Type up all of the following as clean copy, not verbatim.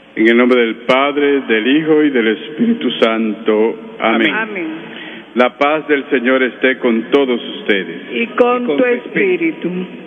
En el nombre del Padre, del Hijo y del Espíritu Santo. Amén. Amén. La paz del Señor esté con todos ustedes. Y con tu espíritu.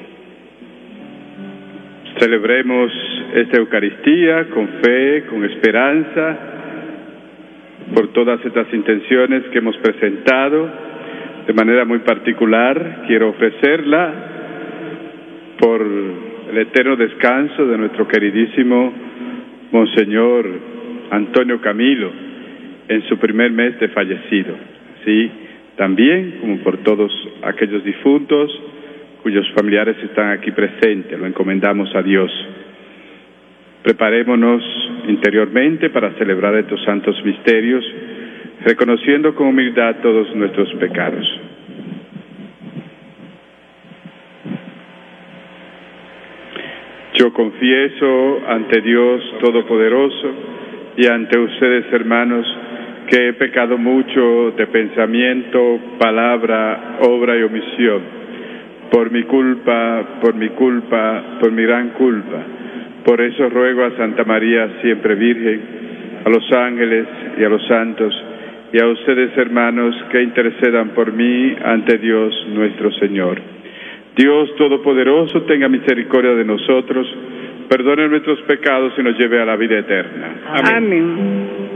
Celebremos esta Eucaristía con fe, con esperanza, por todas estas intenciones que hemos presentado. De manera muy particular, quiero ofrecerla por el eterno descanso de nuestro queridísimo Monseñor Antonio Camilo en su primer mes de fallecido. Sí, también como por todos aquellos difuntos cuyos familiares están aquí presentes, lo encomendamos a Dios. Preparémonos interiormente para celebrar estos santos misterios, reconociendo con humildad todos nuestros pecados. Yo confieso ante Dios Todopoderoso y ante ustedes, hermanos, que he pecado mucho de pensamiento, palabra, obra y omisión, por mi gran culpa. Por eso ruego a Santa María, siempre Virgen, a los ángeles y a los santos, y a ustedes, hermanos, que intercedan por mí ante Dios nuestro Señor. Dios Todopoderoso, tenga misericordia de nosotros, perdone nuestros pecados y nos lleve a la vida eterna. Amén.